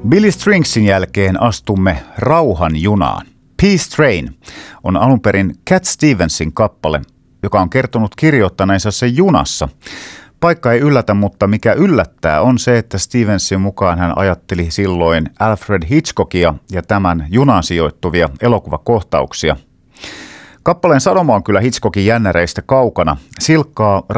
Billy Stringsin jälkeen astumme rauhan junaan. Peace Train on alun perin Cat Stevensin kappale, joka on kertonut kirjoittaneensa sen junassa. Paikka ei yllätä, mutta mikä yllättää on se, että Stevensin mukaan hän ajatteli silloin Alfred Hitchcockia ja tämän junaan sijoittuvia elokuvakohtauksia. Kappaleen sanoma on kyllä Hitchcockin jännäreistä kaukana. Silkkaa